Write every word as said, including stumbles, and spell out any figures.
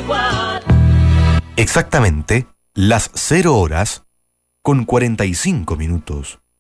igual. Exactamente las cero horas con cuarenta y cinco minutos.